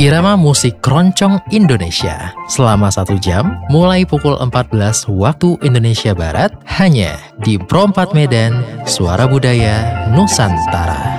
Irama musik keroncong Indonesia selama 1 jam mulai pukul 14 waktu Indonesia Barat hanya di Pro 4 Medan, Suara Budaya Nusantara.